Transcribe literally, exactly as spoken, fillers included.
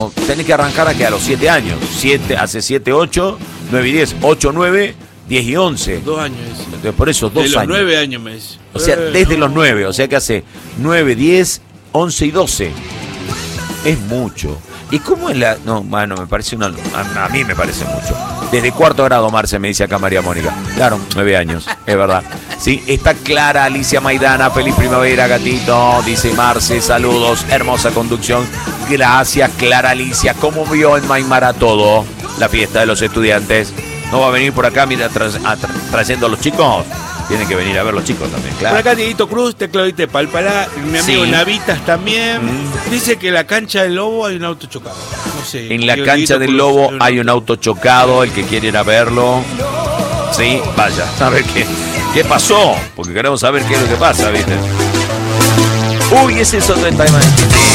Tenés que arrancar aquí a los siete años. siete, hace siete, ocho, nueve y diez. ocho, nueve, diez y once. Dos años. Entonces, por eso, dos de los años. nueve años me dice. O sea, Eh, desde no. los nueve. O sea que hace nueve, diez, once y doce. Es mucho. ¿Y cómo es la...? No, bueno, me parece una... A, a mí me parece mucho. Desde cuarto grado, Marce, me dice acá María Mónica. Claro, nueve años, es verdad. Sí, está Clara Alicia Maidana. Feliz primavera, gatito. Dice Marce, saludos. Hermosa conducción. Gracias, Clara Alicia. ¿Cómo vio en Maimara todo? La fiesta de los estudiantes. ¿No va a venir por acá, mira, tra tra trayendo a los chicos? Tienen que venir a ver los chicos también, claro. Por acá Dieguito Cruz, teclado de Palpalá, mi amigo Sí. Navitas también. Mm. Dice que en la cancha del Lobo hay un auto chocado. No sé. En la Dieguito cancha del Cruz, Lobo hay un auto chocado, el que quiere ir a verlo. Sí, vaya, a ver qué, qué pasó, porque queremos saber qué es lo que pasa, ¿viste? Uy, ese es otro tema.